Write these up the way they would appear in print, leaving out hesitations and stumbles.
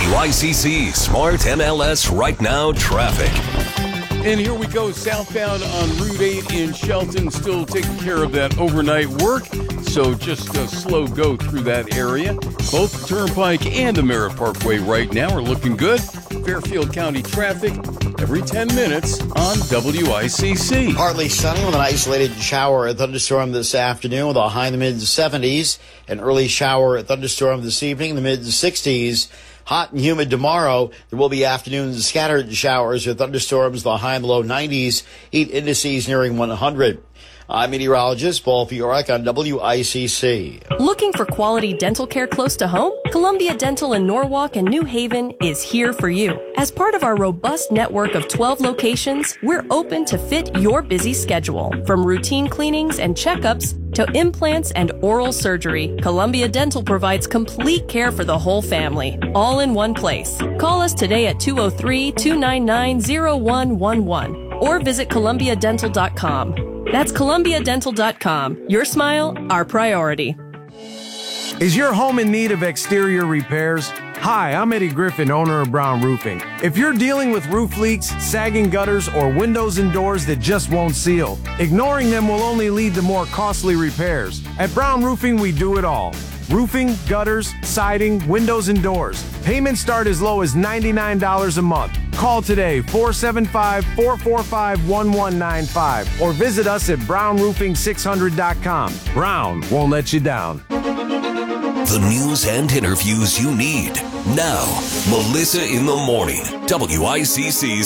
WICC Smart MLS Right Now traffic. And here we go, southbound on Route 8 in Shelton, still taking care of that overnight work. So just a slow go through that area. Both the Turnpike and the Merritt Parkway right now are looking good. Fairfield County traffic every 10 minutes on WICC. Partly sunny with an isolated shower or thunderstorm this afternoon with a high in the mid-70s. An early shower or thunderstorm this evening in the mid-60s. Hot and humid tomorrow. There will be afternoon scattered showers or thunderstorms, the high in the low 90s. Heat indices nearing 100. I'm meteorologist Paul Fiorek on WICC. Looking for quality dental care close to home? Columbia Dental in Norwalk and New Haven is here for you. As part of our robust network of 12 locations, we're open to fit your busy schedule. From routine cleanings and checkups to implants and oral surgery, Columbia Dental provides complete care for the whole family, all in one place. Call us today at 203-299-0111 or visit columbiadental.com. That's columbiadental.com. Your smile, our priority. Is your home in need of exterior repairs? Hi, I'm Eddie Griffin, owner of Brown Roofing. If you're dealing with roof leaks, sagging gutters, or windows and doors that just won't seal, ignoring them will only lead to more costly repairs. At Brown Roofing, we do it all. Roofing, gutters, siding, windows, and doors. Payments start as low as $99 a month. Call today, 475-445-1195, or visit us at brownroofing600.com. Brown won't let you down. The news and interviews you need. Now, Melissa in the Morning. WICC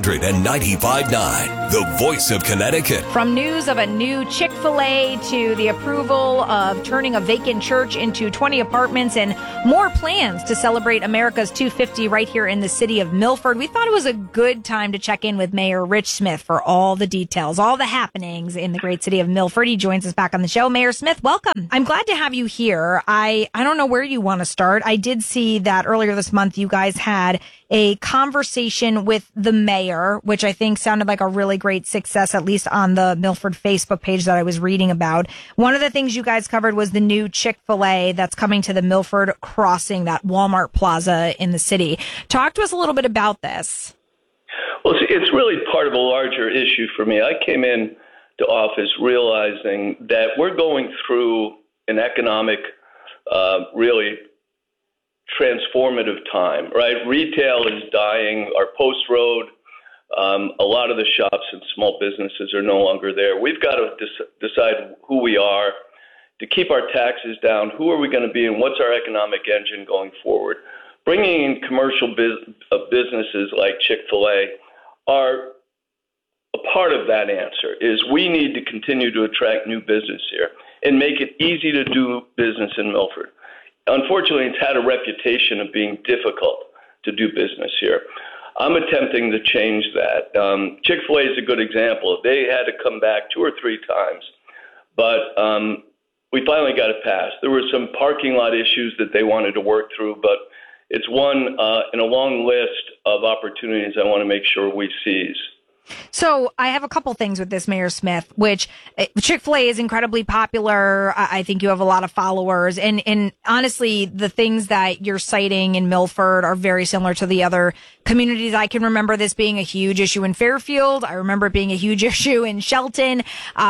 695.9, the voice of Connecticut. From news of a new Chick-fil-A to the approval of turning a vacant church into 20 apartments and more plans to celebrate America's 250 right here in the city of Milford, we thought it was a good time to check in with Mayor Rich Smith for all the details, all the happenings in the great city of Milford. He joins us back on the show. Mayor Smith, welcome. I'm glad to have you here. I don't know where you want to start. I did see that earlier this month you guys had a conversation with the mayor, which I think sounded like a really great success, at least on the Milford Facebook page that I was reading about. One of the things you guys covered was the new Chick-fil-A that's coming to the Milford Crossing, that Walmart Plaza in the city. Talk to us a little bit about this. Well, it's really part of a larger issue for me. I came in to office realizing that we're going through an economic, really transformative time, right? Retail is dying. Our post road, a lot of the shops and small businesses are no longer there. We've got to decide who we are, to keep our taxes down. Who are we going to be, and what's our economic engine going forward? Bringing in commercial businesses like Chick-fil-A are a part of that answer. Is we need to continue to attract new business here and make it easy to do business in Milford. Unfortunately, it's had a reputation of being difficult to do business here. I'm attempting to change that. Chick-fil-A is a good example. They had to come back 2 or 3 times, but we finally got it passed. There were some parking lot issues that they wanted to work through, but it's one in a long list of opportunities I want to make sure we seize. So I have a couple things with this, Mayor Smith, which Chick-fil-A is incredibly popular. I think you have a lot of followers. And honestly, the things that you're citing in Milford are very similar to the other communities. I can remember this being a huge issue in Fairfield. I remember it being a huge issue in Shelton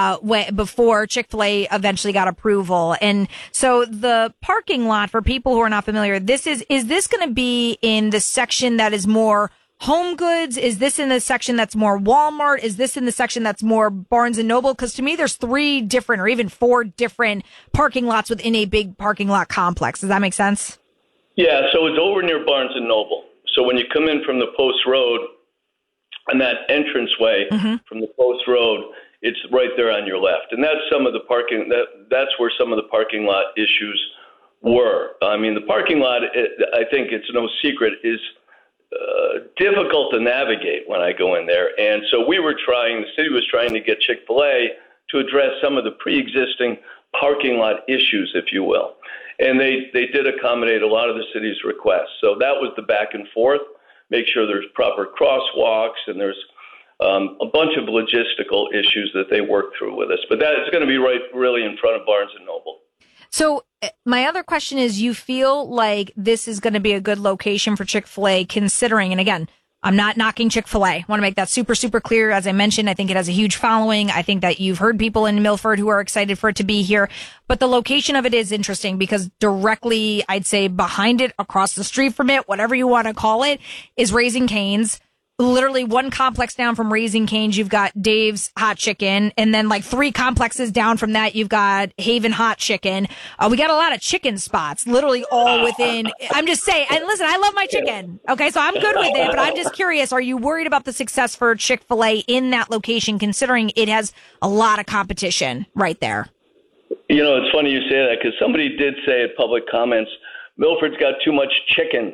before Chick-fil-A eventually got approval. And so the parking lot, for people who are not familiar, is this going to be in the section that is more Home Goods? Is this in the section that's more Walmart? Is this in the section that's more Barnes & Noble? Because to me, there's 3 different or even 4 different parking lots within a big parking lot complex. Does that make sense? Yeah, so it's over near Barnes & Noble. So when you come in from the Post Road and that entranceway from the Post Road, it's right there on your left. And that's some of the parking, that's where some of the parking lot issues were. I mean, the parking lot, I think it's no secret, is difficult to navigate when I go in there. And so the city was trying to get Chick-fil-A to address some of the pre-existing parking lot issues, if you will. And they did accommodate a lot of the city's requests. So that was the back and forth, make sure there's proper crosswalks, and there's a bunch of logistical issues that they worked through with us. But that is going to be right really in front of Barnes & Noble. So my other question is, you feel like this is going to be a good location for Chick-fil-A, considering, and again, I'm not knocking Chick-fil-A. I want to make that super, super clear. As I mentioned, I think it has a huge following. I think that you've heard people in Milford who are excited for it to be here. But the location of it is interesting because directly, I'd say behind it, across the street from it, whatever you want to call it, is Raising Cane's. Literally one complex down from Raising Cane's, you've got Dave's Hot Chicken. And then like 3 complexes down from that, you've got Haven Hot Chicken. We got a lot of chicken spots, literally all within. I'm just saying, and listen, I love my chicken. Okay, so I'm good with it, but I'm just curious, are you worried about the success for Chick-fil-A in that location, considering it has a lot of competition right there? You know, it's funny you say that because somebody did say at public comments, Milford's got too much chicken.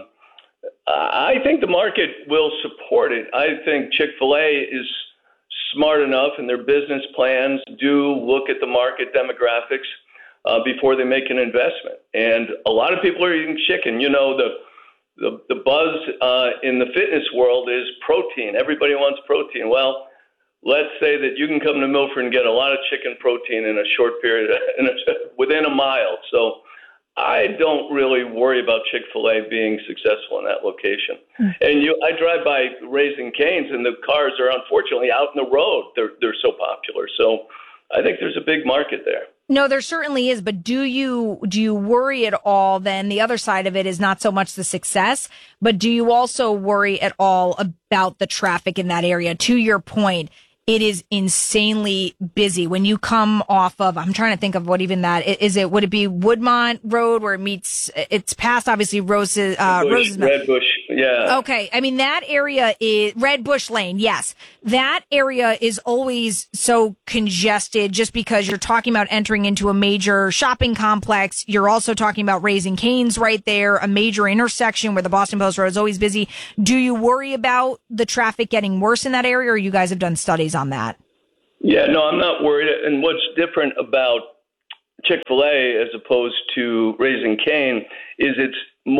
I think the market will support it. I think Chick-fil-A is smart enough, and their business plans do look at the market demographics before they make an investment. And a lot of people are eating chicken. You know, the buzz in the fitness world is protein. Everybody wants protein. Well, let's say that you can come to Milford and get a lot of chicken protein in a short period, within a mile. So I don't really worry about Chick-fil-A being successful in that location. And I drive by Raising Cane's, and the cars are unfortunately out in the road. They're so popular. So I think there's a big market there. No, there certainly is. But do you worry at all? Then the other side of it is not so much the success, but do you also worry at all about the traffic in that area? To your point, it is insanely busy when you come off of, I'm trying to think of what even that is. Would it be Woodmont Road where it meets, it's past obviously Rose's Red Bush. Yeah. Okay. I mean, that area is Red Bush Lane. Yes. That area is always so congested just because you're talking about entering into a major shopping complex. You're also talking about Raising Cane's right there, a major intersection where the Boston Post Road is always busy. Do you worry about the traffic getting worse in that area, or you guys have done studies on that? Yeah, no, I'm not worried. And what's different about Chick-fil-A as opposed to Raising Cane is it's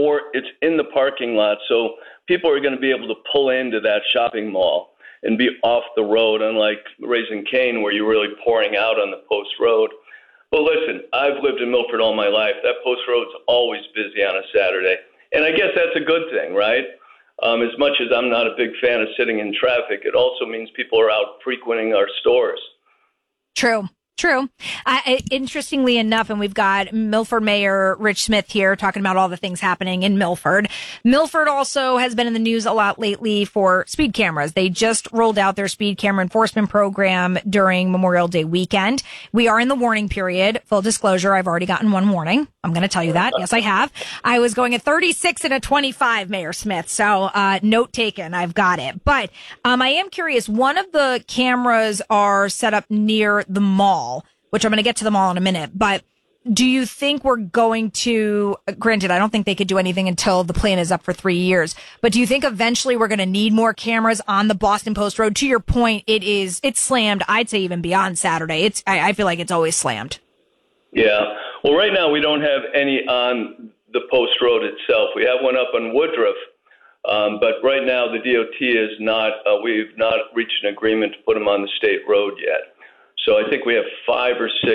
in the parking lot. So people are going to be able to pull into that shopping mall and be off the road, unlike Raising Cane where you're really pouring out on the Post Road. But listen, I've lived in Milford all my life. That Post Road's always busy on a Saturday. And I guess that's a good thing, right? As much as I'm not a big fan of sitting in traffic, it also means people are out frequenting our stores. True. Interestingly enough, and we've got Milford Mayor Rich Smith here talking about all the things happening in Milford. Milford also has been in the news a lot lately for speed cameras. They just rolled out their speed camera enforcement program during Memorial Day weekend. We are in the warning period. Full disclosure, I've already gotten one warning. I'm going to tell you that. Yes, I have. I was going at 36 and a 25, Mayor Smith. So, note taken. I've got it. But, I am curious. One of the cameras are set up near the mall, which I'm going to get to the mall in a minute. But do you think we're going to, granted, I don't think they could do anything until the plan is up for 3 years, but do you think eventually we're going to need more cameras on the Boston Post Road? To your point, it's slammed. I'd say even beyond Saturday. I feel like it's always slammed. Yeah. Well, right now we don't have any on the Post Road itself. We have one up on Woodruff, but right now the DOT is not, we've not reached an agreement to put them on the state road yet. So I think we have 5 or 6,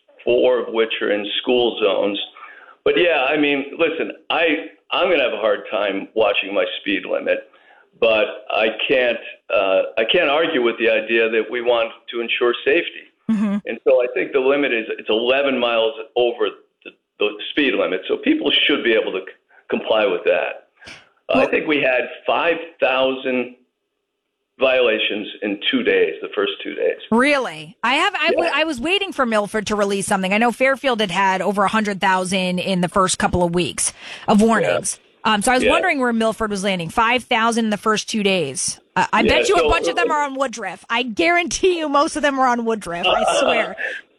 4 of which are in school zones. But yeah, I mean, listen, I'm going to have a hard time watching my speed limit, but I can't argue with the idea that we want to ensure safety. Mm-hmm. And so I think the limit it's 11 miles over the speed limit. So people should be able to comply with that. I think we had 5,000 violations in 2 days, the first 2 days. Really? I was waiting for Milford to release something. I know Fairfield had over 100,000 in the first couple of weeks of warnings. Yeah. So I was wondering where Milford was landing. 5,000 in the first 2 days. I bet you a bunch of them are on Woodruff. I guarantee you most of them are on Woodruff. I swear.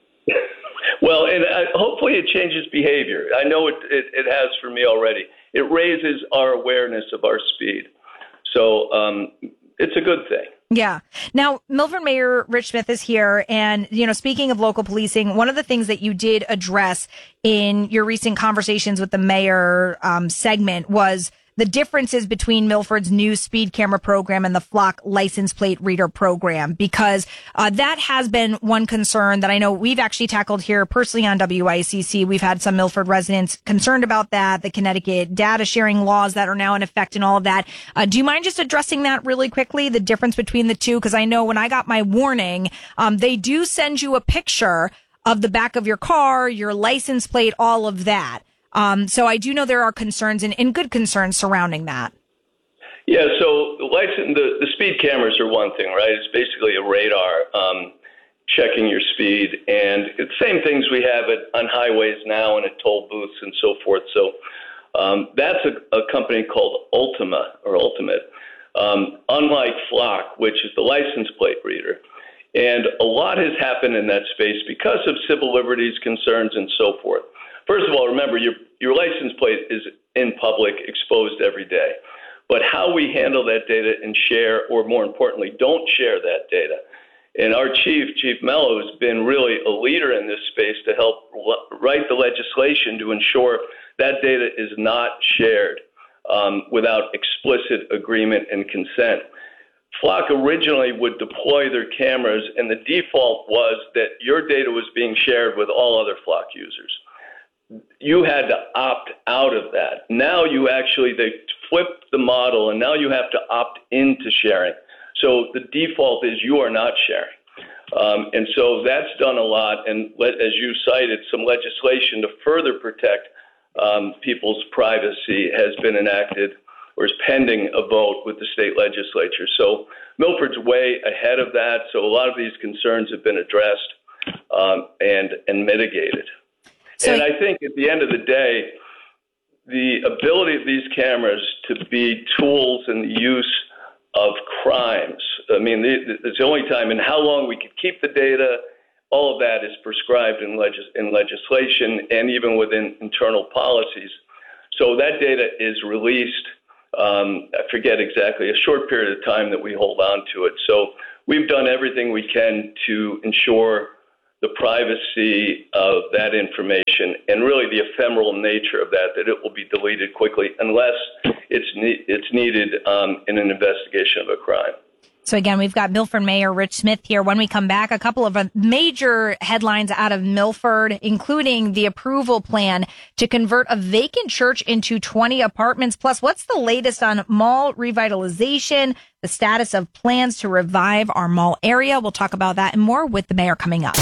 Well, and hopefully it changes behavior. I know it has for me already. It raises our awareness of our speed. So it's a good thing. Yeah. Now, Milford Mayor Rich Smith is here. And, speaking of local policing, one of the things that you did address in your recent conversations with the mayor segment was the differences between Milford's new speed camera program and the Flock license plate reader program, because that has been one concern that I know we've actually tackled here personally on WICC. We've had some Milford residents concerned about that, the Connecticut data sharing laws that are now in effect and all of that. Do you mind just addressing that really quickly, the difference between the two? Because I know when I got my warning, they do send you a picture of the back of your car, your license plate, all of that. So I do know there are concerns and good concerns surrounding that. Yeah, so the speed cameras are one thing, right? It's basically a radar checking your speed, and it's the same things we have on highways now and at toll booths and so forth. So that's a company called Ultimate. Unlike Flock, which is the license plate reader. And a lot has happened in that space because of civil liberties concerns and so forth. First of all, remember, your license plate is in public, exposed every day. But how we handle that data and share, or more importantly, don't share that data. And our Chief Mello, has been really a leader in this space to help write the legislation to ensure that data is not shared without explicit agreement and consent. Flock originally would deploy their cameras, and the default was that your data was being shared with all other Flock users. You had to opt out of that. Now they flipped the model, and now you have to opt into sharing. So the default is you are not sharing. And so that's done a lot. And as you cited, some legislation to further protect people's privacy has been enacted or is pending a vote with the state legislature. So Milford's way ahead of that. So a lot of these concerns have been addressed and mitigated. And I think at the end of the day, the ability of these cameras to be tools in the use of crimes, I mean, it's the only time, and how long we could keep the data, all of that is prescribed in legislation and even within internal policies. So that data is released, I forget exactly, a short period of time that we hold on to it. So we've done everything we can to ensure the privacy of that information and really the ephemeral nature of that it will be deleted quickly unless it's needed in an investigation of a crime. So again, we've got Milford Mayor Rich Smith here. When we come back, a couple of major headlines out of Milford, including the approval plan to convert a vacant church into 20 apartments. Plus, what's the latest on mall revitalization, the status of plans to revive our mall area? We'll talk about that and more with the mayor coming up.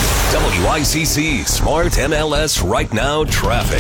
WICC Smart MLS Right Now Traffic.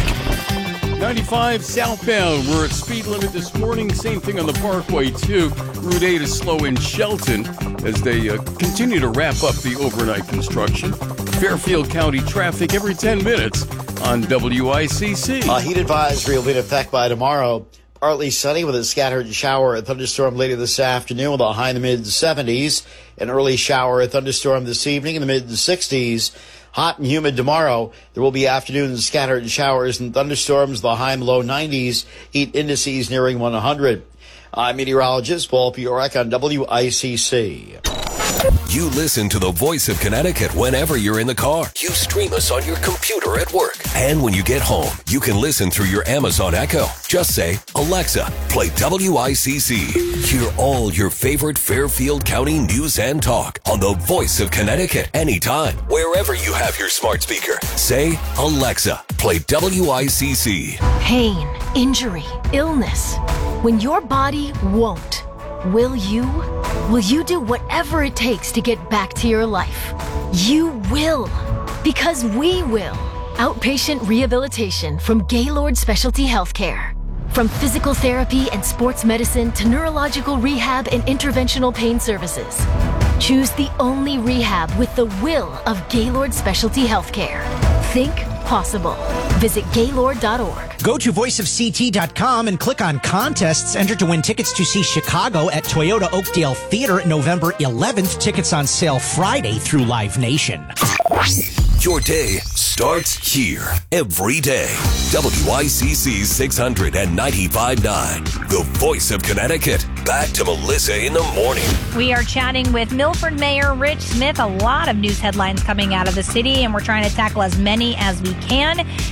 95 southbound, we're at speed limit this morning. Same thing on the Parkway, too. Route 8 is slow in Shelton as they continue to wrap up the overnight construction. Fairfield County traffic every 10 minutes on WICC. A heat advisory will be in effect by tomorrow. Partly sunny with a scattered shower and thunderstorm later this afternoon with a high in the mid-70s. An early shower and thunderstorm this evening in the mid-60s. Hot and humid tomorrow. There will be afternoon scattered showers and thunderstorms, the high and low 90s, heat indices nearing 100. I'm meteorologist Paul Piorek on WICC. You listen to the Voice of Connecticut whenever you're in the car. You stream us on your computer at work. And when you get home, you can listen through your Amazon Echo. Just say, Alexa, play WICC. Hear all your favorite Fairfield County news and talk on the Voice of Connecticut anytime, wherever you have your smart speaker. Say, Alexa, play WICC. Pain, injury, illness. When your body won't, will you? Will you do whatever it takes to get back to your life? You will, because we will. Outpatient rehabilitation from Gaylord Specialty Healthcare. From physical therapy and sports medicine to neurological rehab and interventional pain services. Choose the only rehab with the will of Gaylord Specialty Healthcare. Think possible. Visit Gaylord.org. Go to voiceofct.com and click on contests. Enter to win tickets to see Chicago at Toyota Oakdale Theater November 11th. Tickets on sale Friday through Live Nation. Your day starts here every day. WICC 695.9, the Voice of Connecticut. Back to Melissa in the morning. We are chatting with Milford Mayor Rich Smith. A lot of news headlines coming out of the city, and we're trying to tackle as many as we can.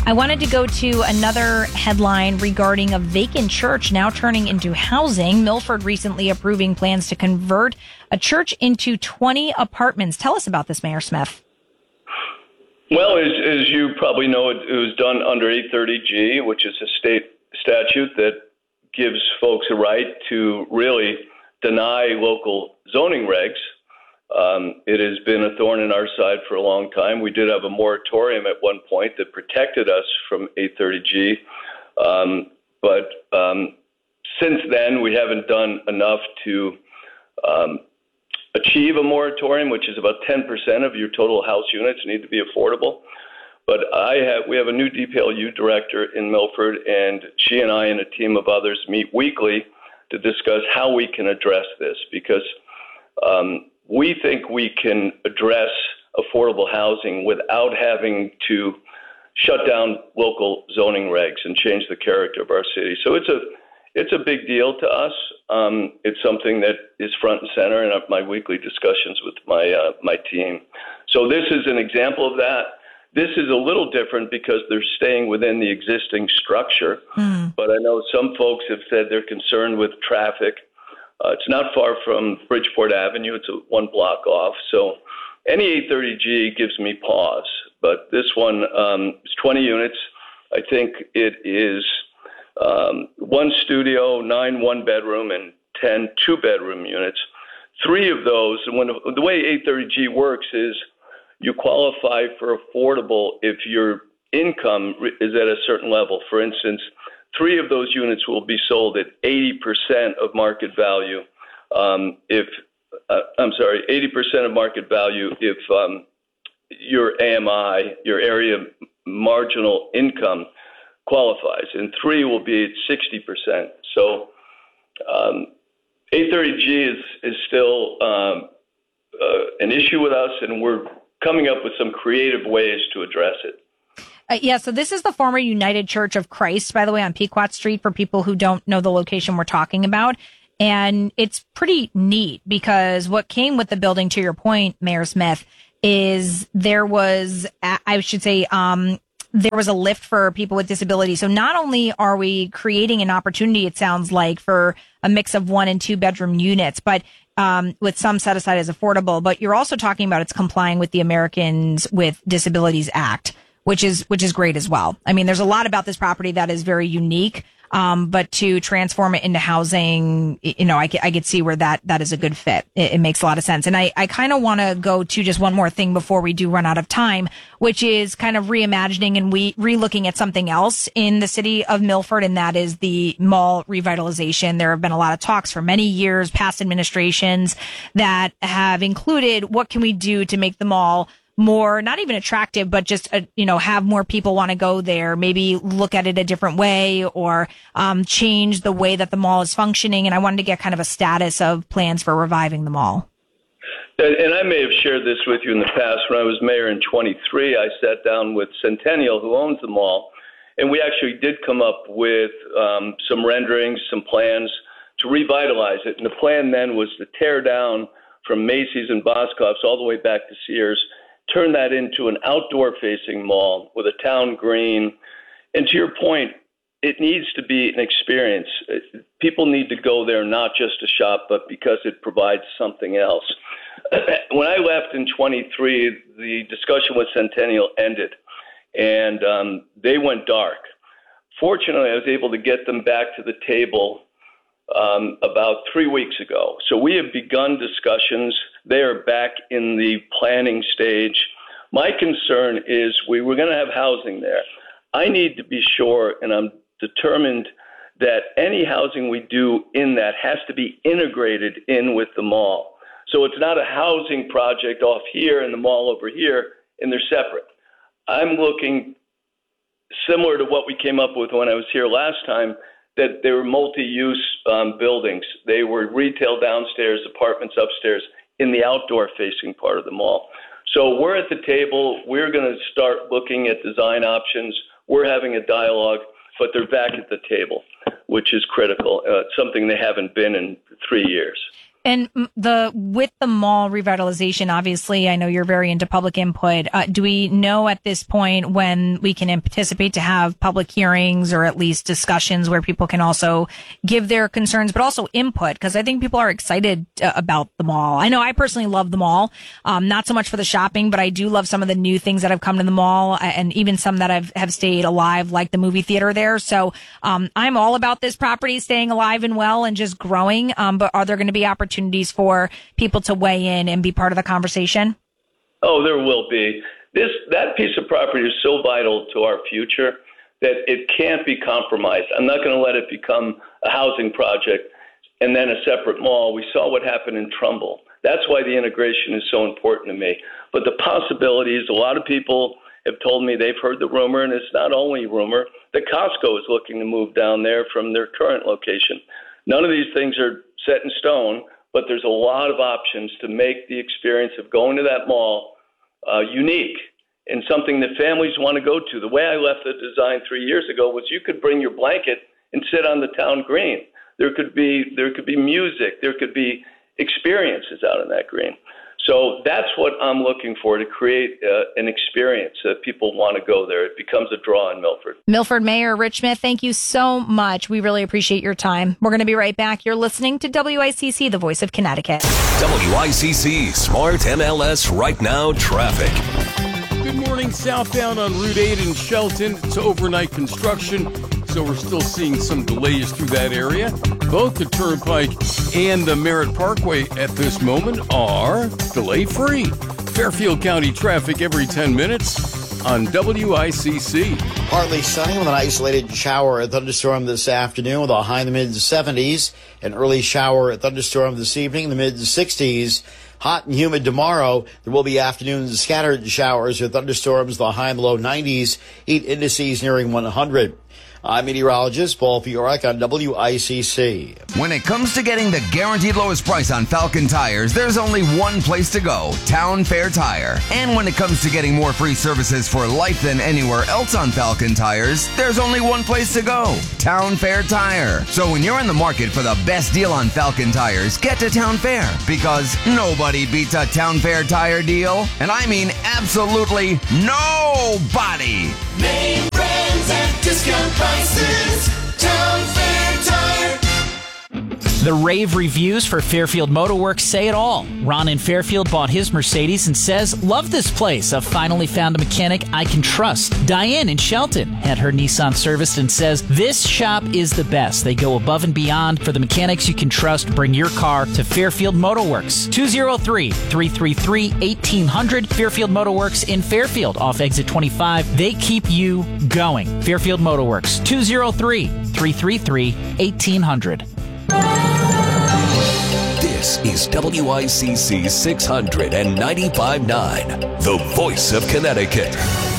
I wanted to go to another headline regarding a vacant church now turning into housing. Milford recently approving plans to convert a church into 20 apartments. Tell us about this, Mayor Smith. Well, as you probably know, it was done under 830G, which is a state statute that gives folks a right to really deny local zoning regs. It has been a thorn in our side for a long time. We did have a moratorium at one point that protected us from 830G. But since then, we haven't done enough to achieve a moratorium, which is about 10% of your total house units need to be affordable. But we have a new DPLU director in Milford, and she and I and a team of others meet weekly to discuss how we can address this, because we think we can address affordable housing without having to shut down local zoning regs and change the character of our city. So it's a big deal to us. It's something that is front and center in my weekly discussions with my team. So this is an example of that. This is a little different because they're staying within the existing structure. But I know some folks have said they're concerned with traffic. It's not far from Bridgeport Avenue. It's one block off. So any 830G gives me pause. But this one is 20 units. I think it is 1 studio, 9 one-bedroom, and 10 two-bedroom units. 3 of those, and the way 830G works is you qualify for affordable if your income is at a certain level. For instance, 3 of those units will be sold at 80% of market value. 80% of market value if your AMI, your area marginal income, qualifies, and 3 will be at 60%. So 830G is still an issue with us, and we're coming up with some creative ways to address it. So this is the former United Church of Christ, by the way, on Pequot Street, for people who don't know the location we're talking about. And it's pretty neat because what came with the building, to your point, Mayor Smith, is there was, there was a lift for people with disabilities. So not only are we creating an opportunity, it sounds like, for a mix of 1 and 2 bedroom units, but with some set aside as affordable, but you're also talking about it's complying with the Americans with Disabilities Act, which is great as well. I mean, there's a lot about this property that is very unique. But to transform it into housing, I could see where that is a good fit. It makes a lot of sense. And I kind of want to go to just one more thing before we do run out of time, which is kind of reimagining and re-looking at something else in the city of Milford, and that is the mall revitalization. There have been a lot of talks for many years, past administrations, that have included what can we do to make the mall more, not even attractive, but just, have more people want to go there, maybe look at it a different way, or change the way that the mall is functioning. And I wanted to get kind of a status of plans for reviving the mall. And I may have shared this with you in the past. When I was mayor in 23, I sat down with Centennial, who owns the mall, and we actually did come up with some renderings, some plans to revitalize it. And the plan then was to tear down from Macy's and Boscov's all the way back to Sears, turn that into an outdoor-facing mall with a town green. And to your point, it needs to be an experience. People need to go there not just to shop, but because it provides something else. When I left in 23, the discussion with Centennial ended, and they went dark. Fortunately, I was able to get them back to the table about 3 weeks ago. So we have begun discussions. They are back in the planning stage. My concern is we were going to have housing there. I need to be sure, and I'm determined that any housing we do in that has to be integrated in with the mall. So it's not a housing project off here and the mall over here, and they're separate. I'm looking similar to what we came up with when I was here last time, that they were multi-use buildings. They were retail downstairs, apartments upstairs, in the outdoor-facing part of the mall. So we're at the table. We're going to start looking at design options. We're having a dialogue, but they're back at the table, which is critical. It's something they haven't been in 3 years. And with the mall revitalization, obviously, I know you're very into public input. Do we know at this point when we can anticipate to have public hearings or at least discussions where people can also give their concerns, but also input? Because I think people are excited about the mall. I know I personally love the mall, not so much for the shopping, but I do love some of the new things that have come to the mall, and even some that have stayed alive, like the movie theater there. So I'm all about this property staying alive and well and just growing. But are there going to be opportunities for people to weigh in and be part of the conversation? Oh, there will be. That piece of property is so vital to our future that it can't be compromised. I'm not going to let it become a housing project and then a separate mall. We saw what happened in Trumbull. That's why the integration is so important to me. But the possibilities, a lot of people have told me they've heard the rumor, and it's not only rumor, that Costco is looking to move down there from their current location. None of these things are set in stone, but there's a lot of options to make the experience of going to that mall unique and something that families want to go to. The way I left the design 3 years ago was you could bring your blanket and sit on the town green. There could be music. There could be experiences out in that green. So that's what I'm looking for, to create an experience that people want to go there. It becomes a draw in Milford. Milford Mayor Rich Smith, thank you so much. We really appreciate your time. We're going to be right back. You're listening to WICC, the voice of Connecticut. WICC Smart MLS Right Now Traffic. Good morning. Southbound on Route 8 in Shelton. It's overnight construction, so we're still seeing some delays through that area. Both the Turnpike and the Merritt Parkway at this moment are delay-free. Fairfield County traffic every 10 minutes on WICC. Partly sunny with an isolated shower or thunderstorm this afternoon with a high in the mid-70s. An early shower or thunderstorm this evening in the mid-60s. Hot and humid tomorrow. There will be afternoon scattered showers or thunderstorms, the high in the low 90s. Heat indices nearing 100. I'm meteorologist Paul Fiorak on WICC. When it comes to getting the guaranteed lowest price on Falcon tires, there's only one place to go, Town Fair Tire. And when it comes to getting more free services for life than anywhere else on Falcon tires, there's only one place to go, Town Fair Tire. So when you're in the market for the best deal on Falcon tires, get to Town Fair, because nobody beats a Town Fair tire deal. And I mean absolutely nobody. Name brands at discount prices. Town Fair Tire. The rave reviews for Fairfield Motorworks say it all. Ron in Fairfield bought his Mercedes and says, "Love this place. I've finally found a mechanic I can trust." Diane in Shelton had her Nissan serviced and says, "This shop is the best. They go above and beyond for the mechanics you can trust. Bring your car to Fairfield Motorworks." 203-333-1800. Fairfield Motorworks in Fairfield off exit 25. They keep you going. Fairfield Motorworks. 203-333-1800. This is WICC 695.9, the voice of Connecticut.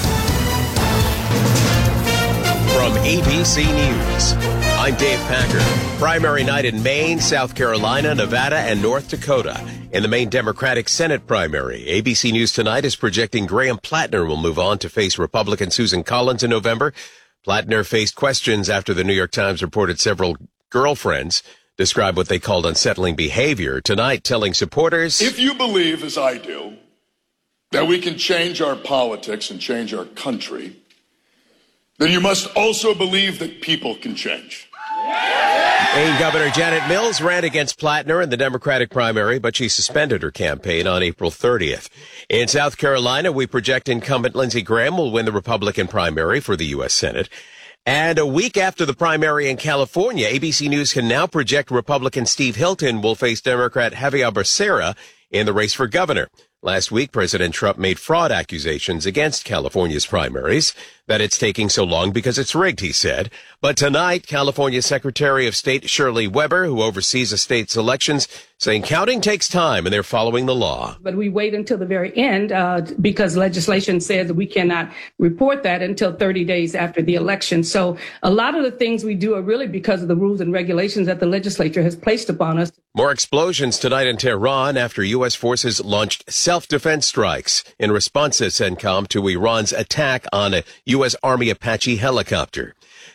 From ABC News, I'm Dave Packer. Primary night in Maine, South Carolina, Nevada, and North Dakota. In the Maine Democratic Senate primary, ABC News Tonight is projecting Graham Plattner will move on to face Republican Susan Collins in November. Plattner faced questions after the New York Times reported several girlfriends describe what they called unsettling behavior. Tonight, telling supporters, if you believe, as I do, that we can change our politics and change our country, then you must also believe that people can change. Maine Governor Janet Mills ran against Plattner in the Democratic primary, but she suspended her campaign on April 30th. In South Carolina, we project incumbent Lindsey Graham will win the Republican primary for the U.S. Senate. And a week after the primary in California, ABC News can now project Republican Steve Hilton will face Democrat Javier Becerra in the race for governor. Last week, President Trump made fraud accusations against California's primaries, that it's taking so long because it's rigged, he said. But tonight, California Secretary of State Shirley Weber, who oversees the state's elections, saying counting takes time and they're following the law. But we wait until the very end because legislation says that we cannot report that until 30 days after the election. So a lot of the things we do are really because of the rules and regulations that the legislature has placed upon us. More explosions tonight in Tehran after U.S. forces launched self-defense strikes in response to CENTCOM to Iran's attack on a U.S. Army Apache helicopter.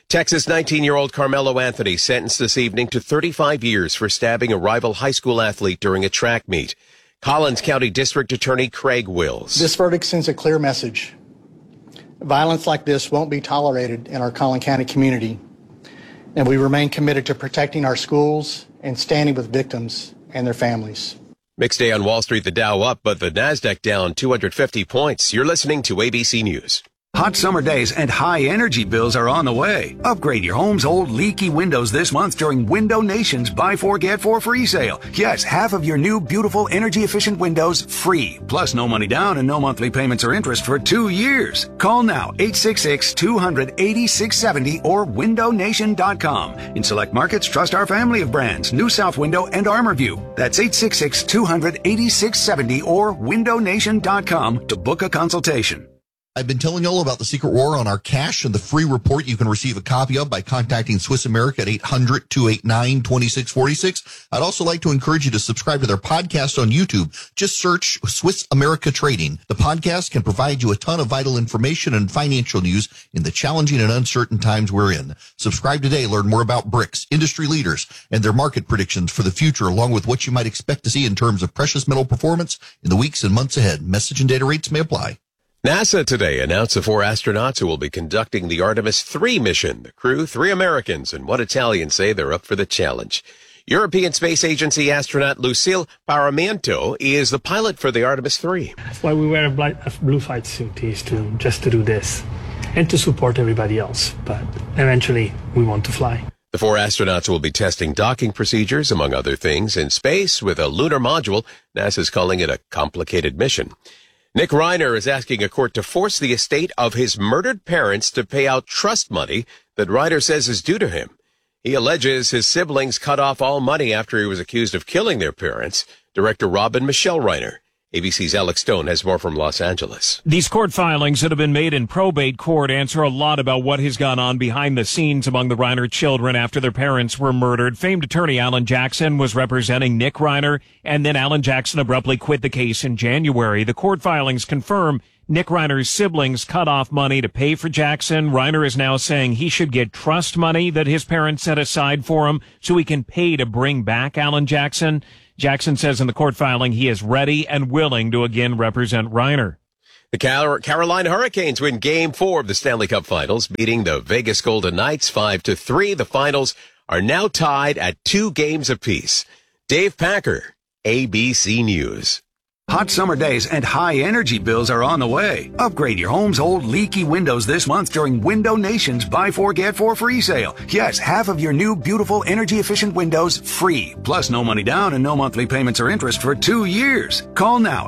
Texas 19-year-old Carmelo Anthony sentenced this evening to 35 years for stabbing a rival high school athlete during a track meet. Collins County District Attorney Craig Wills. This verdict sends a clear message. Violence like this won't be tolerated in our Collin County community, and we remain committed to protecting our schools and standing with victims and their families. Mixed day on Wall Street, the Dow up, but the Nasdaq down 250 points. You're listening to ABC News. Hot summer days and high energy bills are on the way. Upgrade your home's old leaky windows this month during Window Nation's Buy 4 Get 4 free sale. Yes, half of your new beautiful energy efficient windows free. Plus no money down and no monthly payments or interest for 2 years. Call now 866-200-8670 or windownation.com. In select markets, trust our family of brands, New South Window and ArmorView. That's 866-200-8670 or windownation.com to book a consultation. I've been telling you all about the Secret War on our cash and the free report you can receive a copy of by contacting Swiss America at 800-289-2646. I'd also like to encourage you to subscribe to their podcast on YouTube. Just search Swiss America Trading. The podcast can provide you a ton of vital information and financial news in the challenging and uncertain times we're in. Subscribe today. Learn more about BRICS, industry leaders, and their market predictions for the future, along with what you might expect to see in terms of precious metal performance in the weeks and months ahead. Message and data rates may apply. NASA today announced the 4 astronauts who will be conducting the Artemis 3 mission. The crew, 3 Americans and 1 Italian, say they're up for the challenge. European Space Agency astronaut Lucille Paramiento is the pilot for the Artemis 3. That's why we wear a blue flight suit, is to do this and to support everybody else. But eventually we want to fly. The 4 astronauts will be testing docking procedures, among other things, in space with a lunar module. NASA's calling it a complicated mission. Nick Reiner is asking a court to force the estate of his murdered parents to pay out trust money that Reiner says is due to him. He alleges his siblings cut off all money after he was accused of killing their parents. Director Rob and Michelle Reiner. ABC's Alex Stone has more from Los Angeles. These court filings that have been made in probate court answer a lot about what has gone on behind the scenes among the Reiner children after their parents were murdered. Famed attorney Alan Jackson was representing Nick Reiner, and then Alan Jackson abruptly quit the case in January. The court filings confirm Nick Reiner's siblings cut off money to pay for Jackson. Reiner is now saying he should get trust money that his parents set aside for him so he can pay to bring back Alan Jackson. Jackson says in the court filing he is ready and willing to again represent Reiner. The Carolina Hurricanes win Game 4 of the Stanley Cup Finals, beating the Vegas Golden Knights 5-3. The finals are now tied at 2 games apiece. Dave Packer, ABC News. Hot summer days and high energy bills are on the way. Upgrade your home's old leaky windows this month during Window Nation's Buy 4 Get 4 free sale. Yes, half of your new beautiful energy efficient windows free. Plus no money down and no monthly payments or interest for 2 years. Call now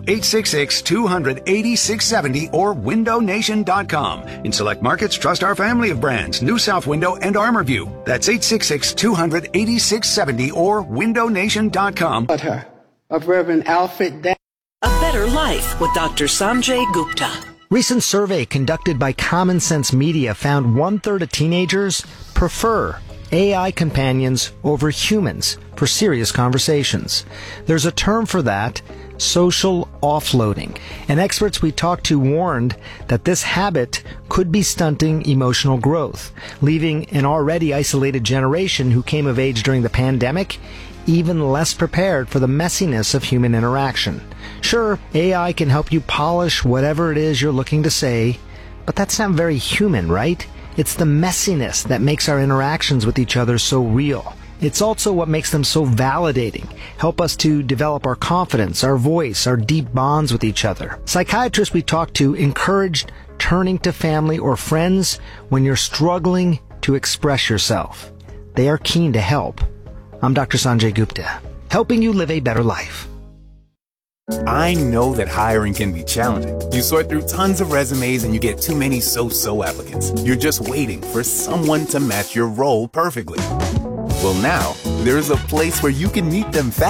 866-200-8670 or windownation.com. In select markets, trust our family of brands, New South Window and ArmorView. That's 866-200-8670 or windownation.com. Of Reverend Alfred A Better Life with Dr. Sanjay Gupta. Recent survey conducted by Common Sense Media found 1/3 of teenagers prefer AI companions over humans for serious conversations. There's a term for that, social offloading. And experts we talked to warned that this habit could be stunting emotional growth, leaving an already isolated generation who came of age during the pandemic even less prepared for the messiness of human interaction. Sure, AI can help you polish whatever it is you're looking to say, but that's not very human, right? It's the messiness that makes our interactions with each other so real. It's also what makes them so validating, help us to develop our confidence, our voice, our deep bonds with each other. Psychiatrists we talked to encouraged turning to family or friends when you're struggling to express yourself. They are keen to help. I'm Dr. Sanjay Gupta, helping you live a better life. I know that hiring can be challenging. You sort through tons of resumes and you get too many so-so applicants. You're just waiting for someone to match your role perfectly. Well, now, there's a place where you can meet them fast.